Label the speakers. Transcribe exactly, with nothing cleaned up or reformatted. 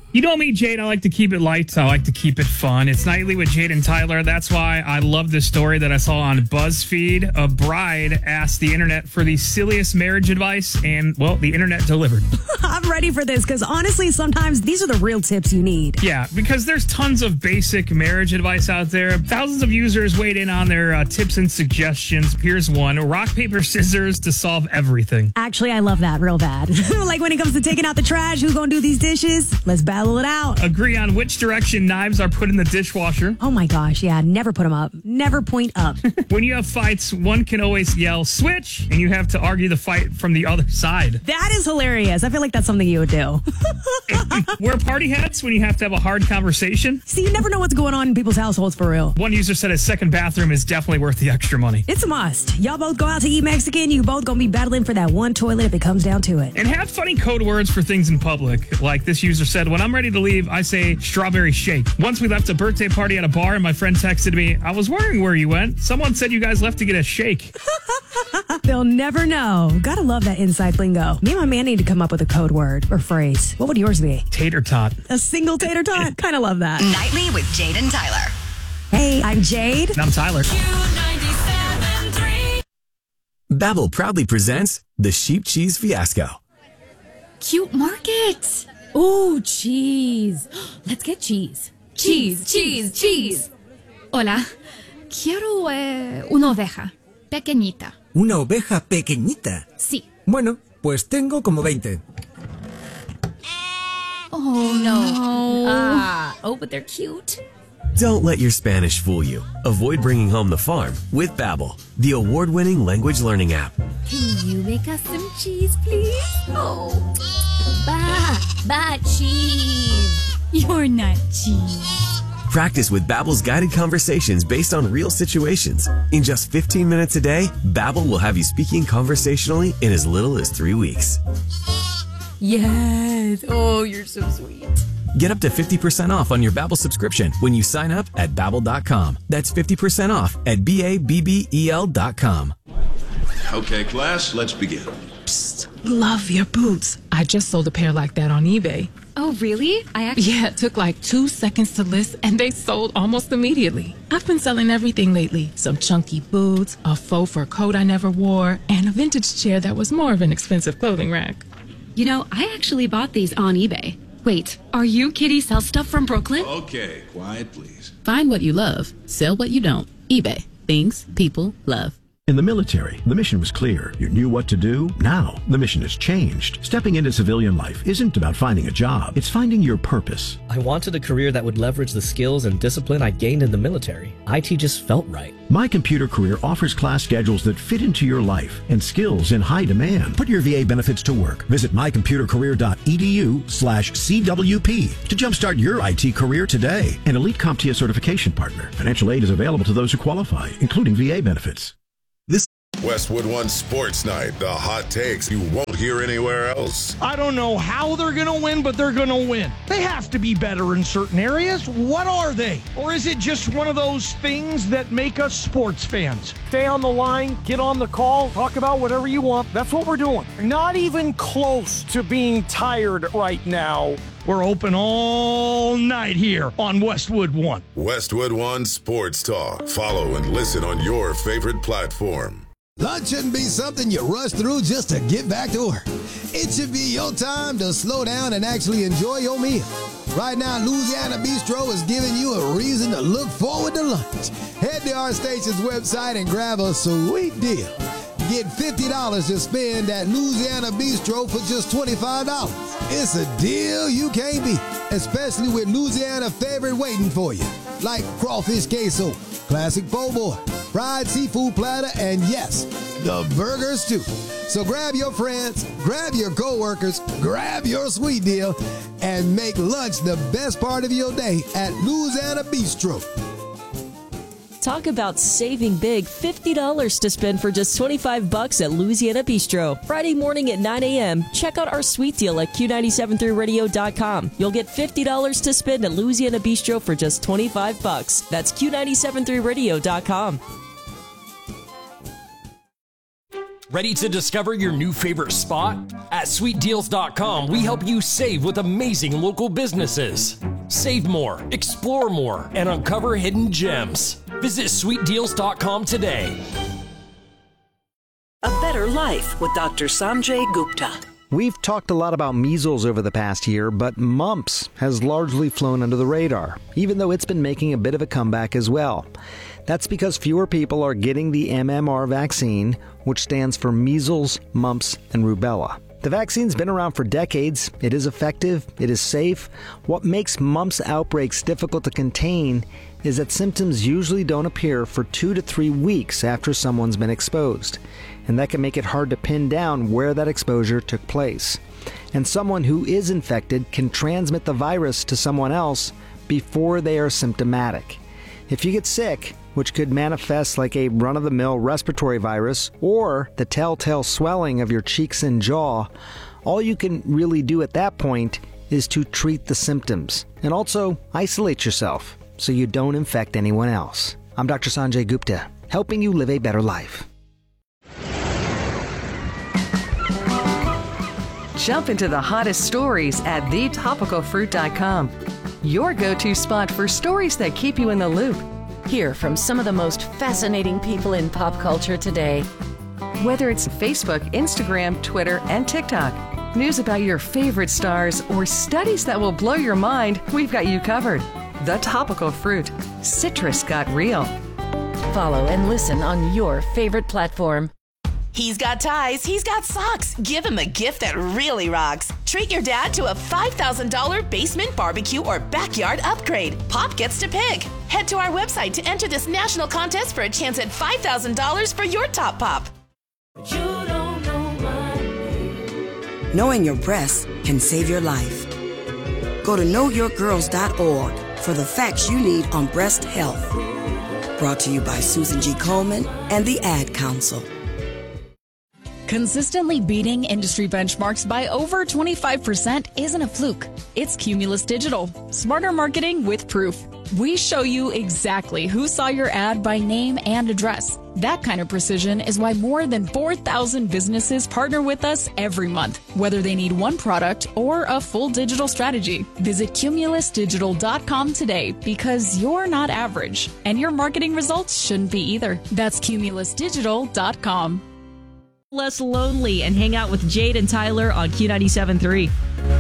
Speaker 1: You know me, Jade. I like to keep it light. I like to keep it fun. It's Nightly with Jade and Tyler. That's why I love this story that I saw on BuzzFeed. A bride asked the internet for the silliest marriage advice, and, well, the internet delivered.
Speaker 2: I'm ready for this because, honestly, sometimes these are the real tips you need.
Speaker 1: Yeah, because there's tons of basic marriage advice out there. Thousands of users weighed in on their uh, tips and suggestions. Here's one. Rock, paper, scissors to solve everything.
Speaker 2: Actually, I love that real bad. Like when it comes to taking out the trash, who's going to do these dishes? Let's battle it out.
Speaker 1: Agree on which direction knives are put in the dishwasher.
Speaker 2: Oh my gosh, yeah, never put them up. Never point up.
Speaker 1: When you have fights, one can always yell, switch, and you have to argue the fight from the other side.
Speaker 2: That is hilarious. I feel like that's something you would do.
Speaker 1: Wear party hats when you have to have a hard conversation.
Speaker 2: See, you never know what's going on in people's households for real.
Speaker 1: One user said a second bathroom is definitely worth the extra money.
Speaker 2: It's a must. Y'all both go out to eat Mexican, you both gonna be battling for that one toilet if it comes down to it.
Speaker 1: And have funny code words for things in public. Like this user said, when I'm ready to leave, I say strawberry shake. Once we left a birthday party at a bar and my friend texted me, I was wondering where you went. Someone said you guys left to get a shake.
Speaker 2: They'll never know. Gotta love that inside lingo. Me and my man need to come up with a code word or phrase. What would yours be?
Speaker 1: Tater tot.
Speaker 2: A single tater tot? Kind of love that.
Speaker 3: Nightly with Jade and Tyler.
Speaker 2: Hey, I'm Jade.
Speaker 1: And I'm Tyler.
Speaker 4: Babbel proudly presents the Sheep Cheese Fiasco.
Speaker 5: Cute market.
Speaker 6: Ooh, cheese. Let's get cheese.
Speaker 5: Cheese, cheese, cheese. Hola. Quiero eh, una oveja. Pequeñita.
Speaker 7: ¿Una oveja pequeñita?
Speaker 5: Sí.
Speaker 7: Bueno, pues tengo como veinte.
Speaker 5: Oh, no.
Speaker 6: Ah, oh, but they're cute.
Speaker 4: Don't let your Spanish fool you. Avoid bringing home the farm with Babbel, the award-winning language learning app.
Speaker 6: Can you make us some cheese, please? Oh, ba, ba cheese.
Speaker 5: You're not cheese.
Speaker 4: Practice with Babbel's guided conversations based on real situations. In just fifteen minutes a day, Babbel will have you speaking conversationally in as little as three weeks.
Speaker 6: Yes. Oh, you're so sweet.
Speaker 4: Get up to fifty percent off on your Babbel subscription when you sign up at Babbel dot com. That's fifty percent off at B A B B E L dot com.
Speaker 8: Okay, class, let's begin.
Speaker 9: Psst, love your boots. I just sold a pair like that on eBay.
Speaker 5: Oh, really? I actually...
Speaker 9: Yeah, it took like two seconds to list, and they sold almost immediately. I've been selling everything lately. Some chunky boots, a faux fur coat I never wore, and a vintage chair that was more of an expensive clothing rack.
Speaker 5: You know, I actually bought these on eBay. Wait, are you Kitty Sell Stuff from Brooklyn?
Speaker 8: Okay, quiet, please.
Speaker 10: Find what you love. Sell what you don't. eBay. Things people love.
Speaker 11: In the military, the mission was clear. You knew what to do. Now, the mission has changed. Stepping into civilian life isn't about finding a job. It's finding your purpose.
Speaker 12: I wanted a career that would leverage the skills and discipline I gained in the military. I T just felt right.
Speaker 11: My Computer Career offers class schedules that fit into your life and skills in high demand. Put your V A benefits to work. Visit my computer career dot e d u slash C W P to jumpstart your I T career today. An Elite CompTIA certification partner. Financial aid is available to those who qualify, including V A benefits.
Speaker 8: Westwood One Sports Night, the hot takes you won't hear anywhere else.
Speaker 13: I don't know how they're going to win, but they're going to win. They have to be better in certain areas. What are they? Or is it just one of those things that make us sports fans? Stay on the line, get on the call, talk about whatever you want. That's what we're doing. Not even close to being tired right now. We're open all night here on Westwood One.
Speaker 8: Westwood One Sports Talk. Follow and listen on your favorite platform.
Speaker 14: Lunch shouldn't be something you rush through just to get back to work. It should be your time to slow down and actually enjoy your meal. Right now, Louisiana Bistro is giving you a reason to look forward to lunch. Head to our station's website and grab a sweet deal. Get fifty dollars to spend at Louisiana Bistro for just twenty-five dollars. It's a deal you can't beat, especially with Louisiana favorite waiting for you, like crawfish queso, classic po' boy, fried seafood platter, and yes, the burgers too. So grab your friends, grab your coworkers, grab your sweet deal, and make lunch the best part of your day at Louisiana Bistro.
Speaker 15: Talk about saving big. fifty dollars to spend for just twenty-five bucks at Louisiana Bistro. Friday morning at nine a.m. Check out our sweet deal at Q nine seven three radio dot com. You'll get fifty dollars to spend at Louisiana Bistro for just twenty-five bucks. That's Q nine seven three radio dot com.
Speaker 16: Ready to discover your new favorite spot? At sweet deals dot com, we help you save with amazing local businesses. Save more, explore more, and uncover hidden gems. Visit sweet deals dot com today.
Speaker 17: A Better Life with Doctor Sanjay Gupta.
Speaker 18: We've talked a lot about measles over the past year, but mumps has largely flown under the radar, even though it's been making a bit of a comeback as well. That's because fewer people are getting the M M R vaccine, which stands for measles, mumps, and rubella. The vaccine's been around for decades. It is effective. It is safe. What makes mumps outbreaks difficult to contain is that symptoms usually don't appear for two to three weeks after someone's been exposed. And that can make it hard to pin down where that exposure took place. And someone who is infected can transmit the virus to someone else before they are symptomatic. If you get sick, which could manifest like a run-of-the-mill respiratory virus or the telltale swelling of your cheeks and jaw, all you can really do at that point is to treat the symptoms and also isolate yourself so you don't infect anyone else. I'm Doctor Sanjay Gupta, helping you live a better life.
Speaker 19: Jump into the hottest stories at the topical fruit dot com. Your go-to spot for stories that keep you in the loop.
Speaker 20: Hear from some of the most fascinating people in pop culture today.
Speaker 19: Whether it's Facebook, Instagram, Twitter, and TikTok, news about your favorite stars, or studies that will blow your mind, we've got you covered. The Topical Fruit. Citrus got real.
Speaker 20: Follow and listen on your favorite platform.
Speaker 3: He's got ties, he's got socks. Give him a gift that really rocks. Treat your dad to a five thousand dollars basement, barbecue, or backyard upgrade. Pop gets to pick. Head to our website to enter this national contest for a chance at five thousand dollars for your top pop.
Speaker 6: You don't know my name.
Speaker 21: Knowing your breasts can save your life. Go to know your girls dot org for the facts you need on breast health. Brought to you by Susan G. Komen and the Ad Council.
Speaker 22: Consistently beating industry benchmarks by over twenty-five percent isn't a fluke. It's Cumulus Digital. Smarter marketing with proof. We show you exactly who saw your ad by name and address. That kind of precision is why more than four thousand businesses partner with us every month, whether they need one product or a full digital strategy. Visit cumulus digital dot com today because you're not average, and your marketing results shouldn't be either. That's cumulus digital dot com.
Speaker 23: Less lonely and hang out with Jade and Tyler on Q ninety-seven point three.